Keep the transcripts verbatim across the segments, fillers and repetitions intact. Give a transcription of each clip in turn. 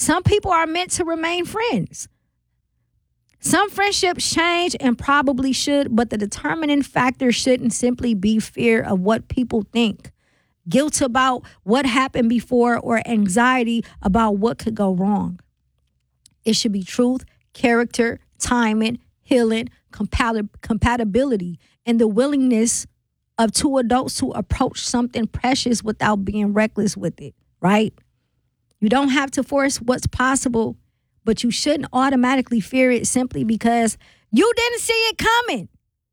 Some people are meant to remain friends. Some friendships change and probably should, but the determining factor shouldn't simply be fear of what people think, guilt about what happened before, or anxiety about what could go wrong. It should be truth, character, timing, healing, compati- compatibility, and the willingness of two adults to approach something precious without being reckless with it, right? You don't have to force what's possible, but you shouldn't automatically fear it simply because you didn't see it coming.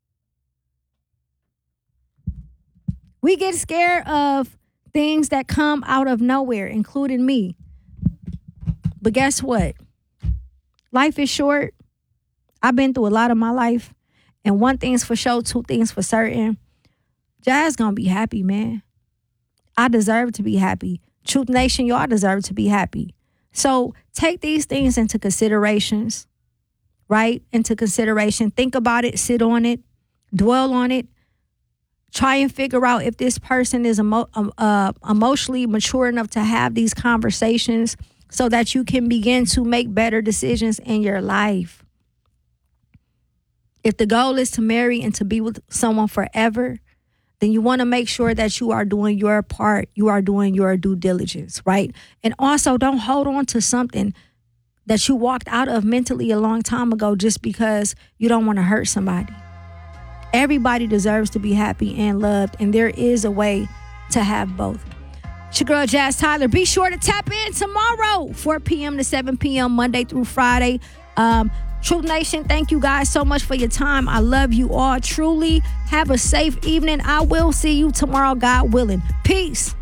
We get scared of things that come out of nowhere, including me. But guess what? Life is short. I've been through a lot of my life. And one thing's for sure, two things for certain. Jazz gonna be happy, man. I deserve to be happy. Truth Nation, y'all deserve to be happy. So take these things into considerations, right? Into consideration. Think about it. Sit on it. Dwell on it. Try and figure out if this person is emo- uh, emotionally mature enough to have these conversations so that you can begin to make better decisions in your life. If the goal is to marry and to be with someone forever, then you want to make sure that you are doing your part. You are doing your due diligence, right? And also don't hold on to something that you walked out of mentally a long time ago just because you don't want to hurt somebody. Everybody deserves to be happy and loved, and there is a way to have both. It's your girl, Jazz Tyler. Be sure to tap in tomorrow, four p.m. to seven p.m., Monday through Friday. Um, Truth Nation, thank you guys so much for your time. I love you all truly. Have a safe evening. I will see you tomorrow, God willing. Peace.